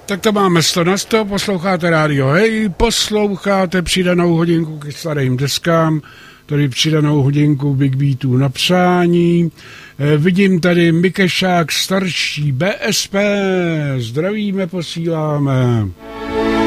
Tak to máme 100 na 100, posloucháte rádio Hej, posloucháte přidanou hodinku k starým deskám, tady přidanou hodinku Big Beatů na přání. Vidím tady Mikešák starší, BSP, zdravíme, posíláme.